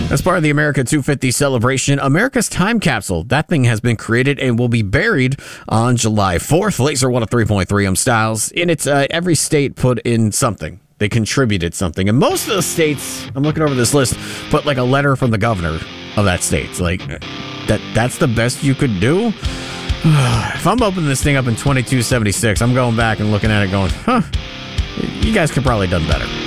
As part of the America 250 celebration, America's Time Capsule. That thing has been created and will be buried on July 4th. Laser 103.3, I'm Styles. And it's every state put in something. They contributed something. And most of the states, I'm looking over this list, put like a letter from the governor of that state. It's like, that's the best you could do? If I'm opening this thing up in 2276, I'm going back and looking at it going, you guys could probably done better.